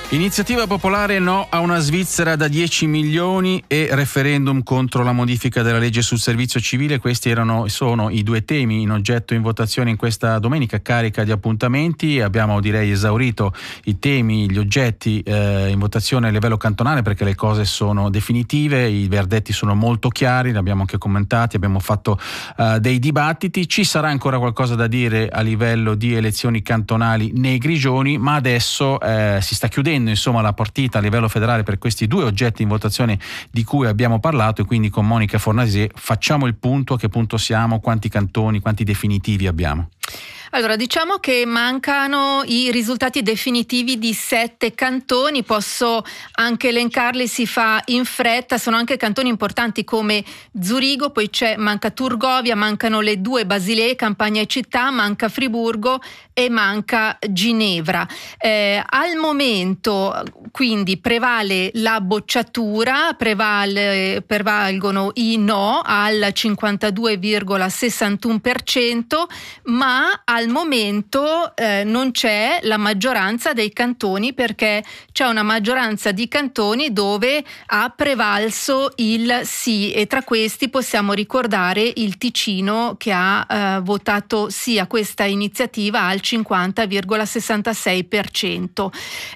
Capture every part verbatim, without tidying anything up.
Iniziativa popolare no a una Svizzera da dieci milioni e referendum contro la modifica della legge sul servizio civile. Questi erano sono i due temi in oggetto in votazione in questa domenica carica di appuntamenti. Abbiamo direi esaurito i temi, gli oggetti eh, in votazione a livello cantonale, perché le cose sono definitive, i verdetti sono molto chiari, li abbiamo anche commentati, abbiamo fatto eh, dei dibattiti. Ci sarà ancora qualcosa da dire a livello di elezioni cantonali nei Grigioni, ma adesso eh, si sta chiudendo insomma la partita a livello federale per questi due oggetti in votazione di cui abbiamo parlato, e quindi con Monica Fornasier facciamo il punto. A che punto siamo? Quanti cantoni, quanti definitivi abbiamo? Allora, diciamo che mancano i risultati definitivi di sette cantoni, posso anche elencarli, si fa in fretta, sono anche cantoni importanti come Zurigo, poi c'è, manca Turgovia, mancano le due Basilea, Campania e Città, manca Friburgo e manca Ginevra. Eh, al momento quindi prevale la bocciatura, prevale, prevalgono i no al cinquantadue virgola sessantuno per cento, ma al momento eh, non c'è la maggioranza dei cantoni, perché c'è una maggioranza di cantoni dove ha prevalso il sì, e tra questi possiamo ricordare il Ticino, che ha eh, votato sì a questa iniziativa al cinquanta virgola sessantasei per cento.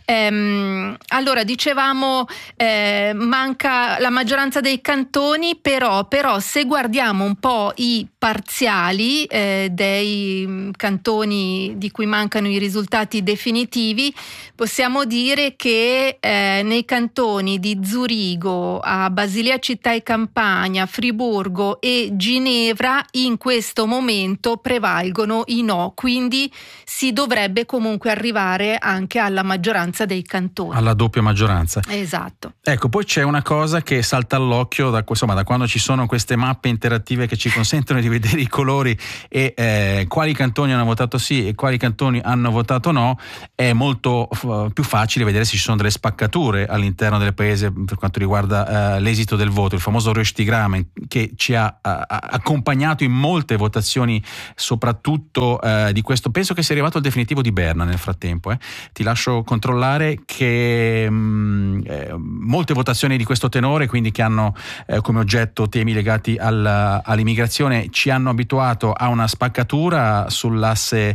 Ehm, allora dicevamo eh, manca la maggioranza dei cantoni, però, però se guardiamo un po' i parziali eh, dei cantoni di cui mancano i risultati definitivi, possiamo dire che eh, nei cantoni di Zurigo, a Basilea Città e Campania, Friburgo e Ginevra in questo momento prevalgono i no, quindi si dovrebbe comunque arrivare anche alla maggioranza dei cantoni. Alla doppia maggioranza. Esatto. Ecco, poi c'è una cosa che salta all'occhio da, insomma, da quando ci sono queste mappe interattive che ci consentono di vedere i colori e eh, quali cantoni hanno votato sì e quali cantoni hanno votato no. È molto uh, più facile vedere se ci sono delle spaccature all'interno del paese per quanto riguarda uh, l'esito del voto, il famoso Röstigramen, che ci ha uh, accompagnato in molte votazioni, soprattutto uh, di questo. Penso che sia arrivato il definitivo di Berna nel frattempo, eh. Ti lascio controllare, che mh, eh, molte votazioni di questo tenore, quindi che hanno eh, come oggetto temi legati al, all'immigrazione, ci hanno abituato a una spaccatura sull'asse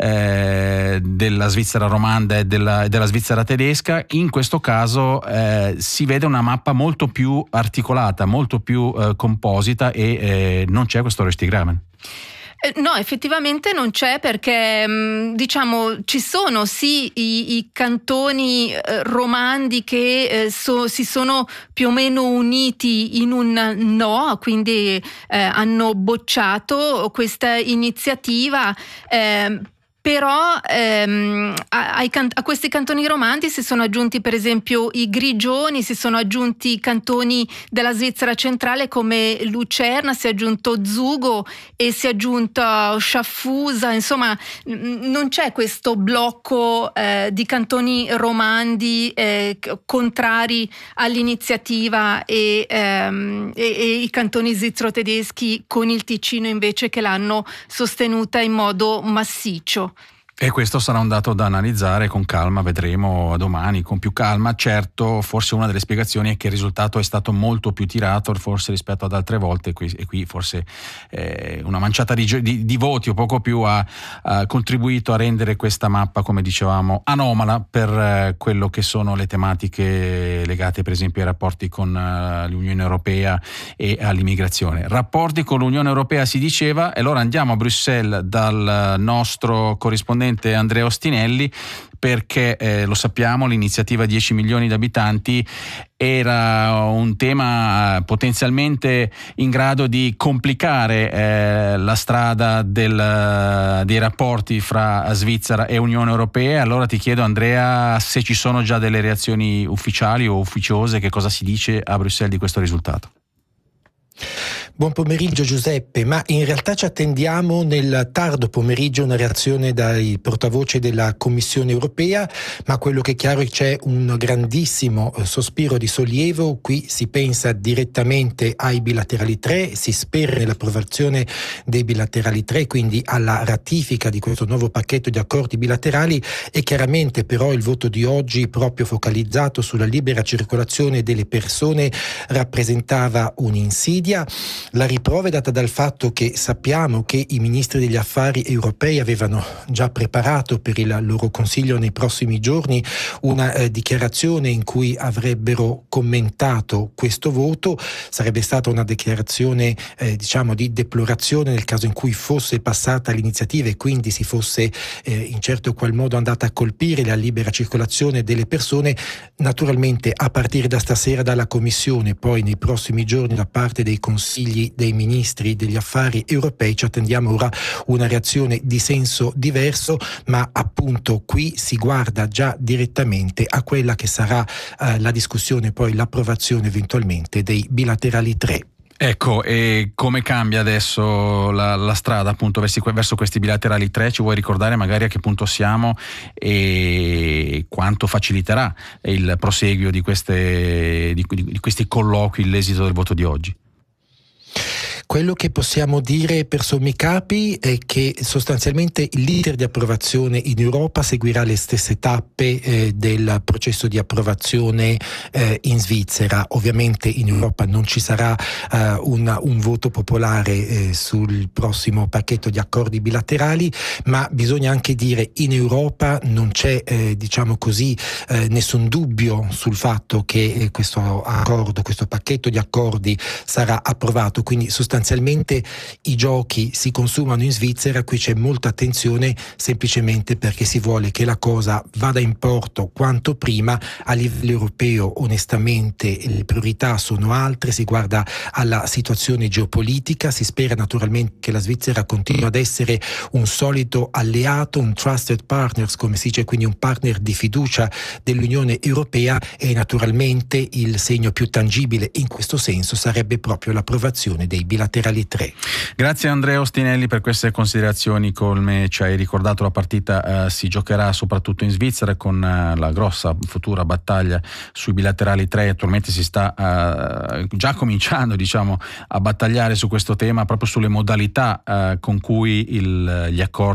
eh, della Svizzera romanda e della, della Svizzera tedesca. In questo caso eh, si vede una mappa molto più articolata, molto più eh, composita, e eh, non c'è questo Röstigramen. No, effettivamente non c'è, perché diciamo ci sono sì i, i cantoni eh, romandi che eh, so, si sono più o meno uniti in un no, quindi eh, hanno bocciato questa iniziativa. Eh, Però ehm, a, ai can- a questi cantoni romandi si sono aggiunti per esempio i Grigioni, si sono aggiunti i cantoni della Svizzera centrale come Lucerna, si è aggiunto Zugo e si è aggiunto Sciaffusa. Insomma, n- non c'è questo blocco eh, di cantoni romandi eh, contrari all'iniziativa e, ehm, e, e i cantoni svizzero-tedeschi con il Ticino invece che l'hanno sostenuta in modo massiccio. E questo sarà un dato da analizzare con calma, vedremo domani con più calma. Certo, forse una delle spiegazioni è che il risultato è stato molto più tirato forse rispetto ad altre volte, e qui, e qui forse eh, una manciata di, di, di voti o poco più ha, ha contribuito a rendere questa mappa, come dicevamo, anomala per eh, quello che sono le tematiche legate per esempio ai rapporti con uh, l'Unione Europea e all'immigrazione. Rapporti con l'Unione Europea si diceva, e allora andiamo a Bruxelles dal nostro corrispondente Andrea Ostinelli, perché eh, lo sappiamo, l'iniziativa dieci milioni di abitanti era un tema potenzialmente in grado di complicare eh, la strada del, dei rapporti fra Svizzera e Unione Europea. Allora ti chiedo, Andrea, se ci sono già delle reazioni ufficiali o ufficiose, che cosa si dice a Bruxelles di questo risultato? Buon pomeriggio Giuseppe, ma in realtà ci attendiamo nel tardo pomeriggio una reazione dai portavoce della Commissione europea, ma quello che è chiaro è che c'è un grandissimo sospiro di sollievo. Qui si pensa direttamente ai bilaterali tre, si spera nell'approvazione dei bilaterali tre, quindi alla ratifica di questo nuovo pacchetto di accordi bilaterali, e chiaramente però il voto di oggi, proprio focalizzato sulla libera circolazione delle persone, rappresentava un'insidia. La riprova è data dal fatto che sappiamo che i ministri degli affari europei avevano già preparato per il loro consiglio nei prossimi giorni una eh, dichiarazione in cui avrebbero commentato questo voto. Sarebbe stata una dichiarazione eh, diciamo di deplorazione nel caso in cui fosse passata l'iniziativa e quindi si fosse eh, in certo qual modo andata a colpire la libera circolazione delle persone. Naturalmente a partire da stasera dalla Commissione, poi nei prossimi giorni da parte dei consigli dei ministri degli affari europei, ci attendiamo ora una reazione di senso diverso, ma appunto qui si guarda già direttamente a quella che sarà eh, la discussione, poi l'approvazione eventualmente dei bilaterali tre. Ecco, e come cambia adesso la, la strada appunto verso, verso questi bilaterali tre? Ci vuoi ricordare magari a che punto siamo e quanto faciliterà il proseguio di, queste, di, di questi colloqui, l'esito del voto di oggi? Quello che possiamo dire per sommi capi è che sostanzialmente l'iter di approvazione in Europa seguirà le stesse tappe eh, del processo di approvazione eh, in Svizzera. Ovviamente in Europa non ci sarà eh, una, un voto popolare eh, sul prossimo pacchetto di accordi bilaterali, ma bisogna anche dire in Europa non c'è eh, diciamo così eh, nessun dubbio sul fatto che eh, questo accordo, questo pacchetto di accordi sarà approvato, quindi sostanzialmente Sostanzialmente i giochi si consumano in Svizzera. Qui c'è molta attenzione semplicemente perché si vuole che la cosa vada in porto quanto prima. A livello europeo onestamente le priorità sono altre, si guarda alla situazione geopolitica, si spera naturalmente che la Svizzera continui ad essere un solido alleato, un trusted partner come si dice, quindi un partner di fiducia dell'Unione Europea, e naturalmente il segno più tangibile in questo senso sarebbe proprio l'approvazione dei bilaterali tre. Grazie Andrea Ostinelli per queste considerazioni. Come ci hai ricordato, la partita eh, si giocherà soprattutto in Svizzera con eh, la grossa futura battaglia sui bilaterali tre. Attualmente si sta eh, già cominciando diciamo a battagliare su questo tema, proprio sulle modalità eh, con cui il, gli accordi